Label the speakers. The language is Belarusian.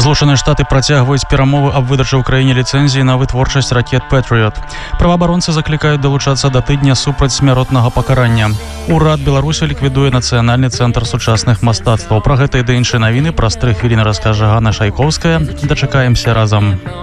Speaker 1: Злучаныя Штаты працягваюць перамовы аб выдачы ў краіне ліцэнзіі на вытворчасць ракет «Пэтрыёт». Праваабаронцы заклікаюць далучацца да тыдня супраць смяротнага пакарання. Урад Беларусі ліквідуе Нацыянальны цэнтр сучасных мастацтваў. Пра гэта і да іншыя навіны праз 3 хвіліны раскажа Ганна Шайковская. Дачакаемся разам.